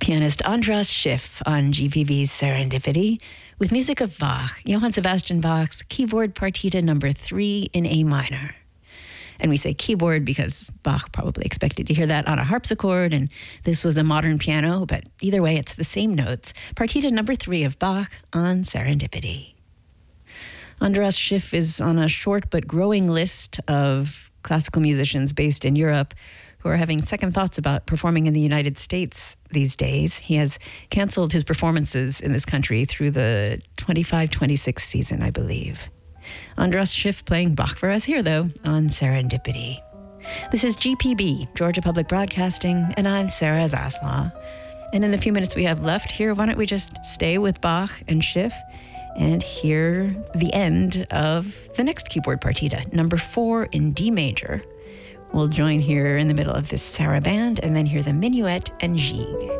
Pianist Andras Schiff on GPB's Serendipity with music of Bach, Johann Sebastian Bach's Keyboard Partita number 3 in A minor. And we say keyboard because Bach probably expected to hear that on a harpsichord, and this was a modern piano, but either way, it's the same notes. Partita number 3 of Bach on Serendipity. Andras Schiff is on a short but growing list of classical musicians based in Europe who are having second thoughts about performing in the United States these days. He has canceled his performances in this country through the 25-26 season, I believe. Andras Schiff playing Bach for us here, though, on Serendipity. This is GPB, Georgia Public Broadcasting, and I'm Sarah Zaslaw. And in the few minutes we have left here, why don't we just stay with Bach and Schiff and hear the end of the next keyboard partita, number 4 in D major. We'll join here in the middle of this saraband and then hear the minuet and gigue.